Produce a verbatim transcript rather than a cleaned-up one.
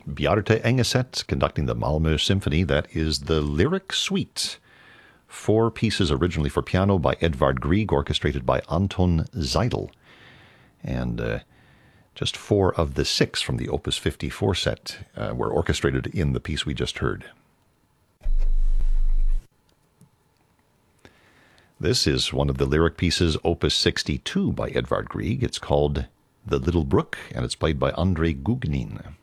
Bjarte Engeset conducting the Malmö Symphony. That is the Lyric Suite. Four pieces originally for piano by Edvard Grieg, orchestrated by Anton Seidl. And uh, just four of the six from the Opus fifty-four set uh, were orchestrated in the piece we just heard. This is one of the lyric pieces, Opus sixty-two by Edvard Grieg. It's called The Little Brook, and it's played by Andrei Gugnin.